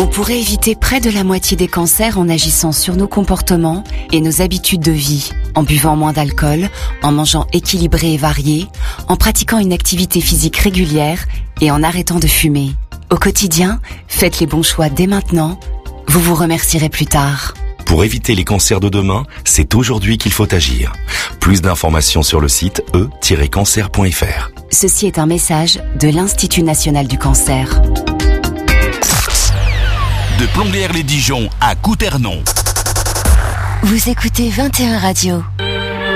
On pourrait éviter près de la moitié des cancers en agissant sur nos comportements et nos habitudes de vie, en buvant moins d'alcool, en mangeant équilibré et varié, en pratiquant une activité physique régulière et en arrêtant de fumer. Au quotidien, faites les bons choix dès maintenant. Vous vous remercierez plus tard. Pour éviter les cancers de demain, c'est aujourd'hui qu'il faut agir. Plus d'informations sur le site e-cancer.fr. Ceci est un message de l'Institut national du cancer. De Plombières-les-Dijon à Couternon. Vous écoutez 21 Radio.